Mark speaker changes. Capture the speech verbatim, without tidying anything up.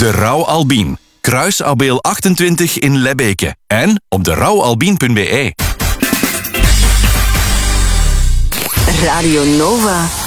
Speaker 1: De Rauw Albien. Kruis Abeel achtentwintig in Lebbeke. En op de rouwalbien punt be.
Speaker 2: Radio Nova.